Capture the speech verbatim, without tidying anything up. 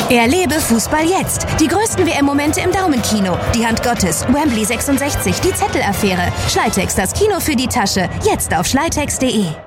Erlebe Fußball jetzt. Die größten W M-Momente im Daumenkino. Die Hand Gottes, Wembley sechsundsechzig, die Zettelaffäre. Schleitext, das Kino für die Tasche. Jetzt auf schleitext punkt de.